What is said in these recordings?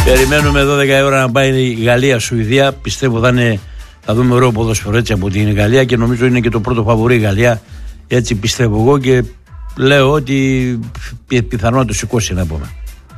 Περιμένουμε 12 ώρα να πάει η Γαλλία-Σουηδία. Πιστεύω θα δούμε ωραίο ποδόσφαιρο έτσι από την Γαλλία και νομίζω είναι και το πρώτο φαβορί η Γαλλία. Έτσι πιστεύω εγώ και λέω ότι πιθανόν να το σηκώσει να πούμε.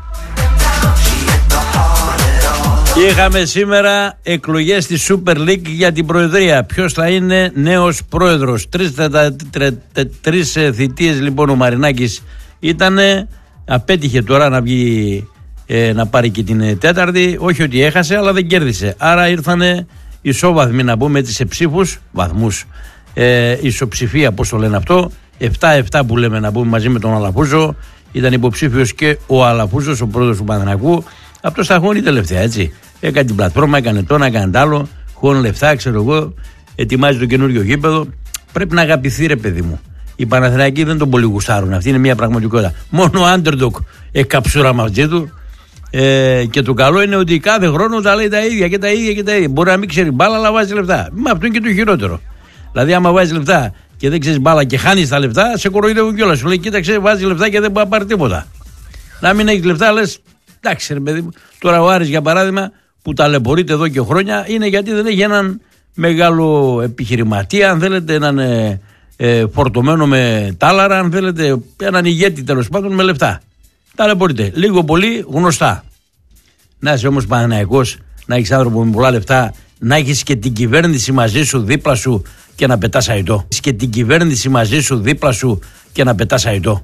Είχαμε σήμερα εκλογές στη Super League για την Προεδρία. Ποιος θα είναι νέος πρόεδρος? Τρεις θητείες λοιπόν ο Μαρινάκης ήτανε. Απέτυχε τώρα να βγει να πάρει και την τέταρτη. Όχι ότι έχασε, αλλά δεν κέρδισε. Άρα ήρθανε ισόβαθμοι να πούμε έτσι σε ψήφους, βαθμούς. Ισοψηφία, πώς το λένε αυτό. 7-7 που λέμε να πούμε μαζί με τον Αλαφούζο. Ήταν υποψήφιος και ο Αλαφούζος, ο πρόεδρος του Παναθηναϊκού. Αυτό τα χώνει τελευταία, έτσι. Έκανε την πλατφόρμα, έκανε το ένα, έκανε τ' άλλο. Χώνει λεφτά, ξέρω εγώ. Ετοιμάζει το καινούριο γήπεδο. Πρέπει να αγαπηθεί, ρε παιδί μου. Οι Παναθηναϊκοί δεν τον πολύ γουστάρουν. Αυτή είναι μια πραγματικότητα. Μόνο ο Underdog εκαψούρα μαζί του. Και το καλό είναι ότι κάθε χρόνο τα λέει τα ίδια και τα ίδια και τα ίδια. Μπορεί να μην ξέρει μπάλα, αλλά βάζει λεφτά. Μα αυτό είναι και το χειρότερο. Δηλαδή, άμα βάζει λεφτά και δεν ξέρει μπάλα και χάνει τα λεφτά, σε κοροϊδεύουν κιόλας. Σου λέει, κοίταξε, βάζει λεφτά και δεν μπορεί να πάρει τίποτα. Να μην έχει λεφτά, λε, εντάξει, ρε παιδί μου. Τώρα ο Άρης, για παράδειγμα, που ταλαιπωρείται εδώ και χρόνια, είναι γιατί δεν έχει έναν μεγάλο επιχειρηματία, αν θέλετε, έναν φορτωμένο με τάλαρα, αν θέλετε, έναν ηγέτη τέλος πάντων με λεφτά. Ταλαιπωρείται. Λίγο πολύ γνωστά. Να είσαι όμως Παναθηναϊκός, να έχεις άνθρωπο με πολλά λεφτά, να έχεις και την κυβέρνηση μαζί σου δίπλα σου και να πετάς αητό. Και την κυβέρνηση μαζί σου δίπλα σου και να πετάς αητό.